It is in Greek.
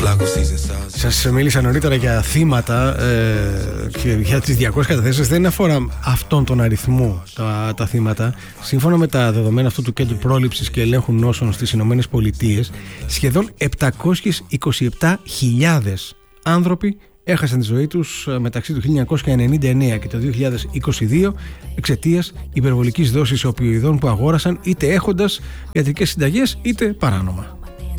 Σας μίλησα νωρίτερα για θύματα και για τις 200 καταθέσεις. Δεν αφορά αυτόν τον αριθμό τα θύματα. Σύμφωνα με τα δεδομένα αυτού του Κέντρου Πρόληψης και Ελέγχου Νόσων στις Ηνωμένες Πολιτείες, σχεδόν 727.000 άνθρωποι έχασαν τη ζωή τους μεταξύ του 1999 και το 2022 εξαιτίας υπερβολικής δόσης οπιοειδών που αγόρασαν είτε έχοντας ιατρικές συνταγές είτε παράνομα.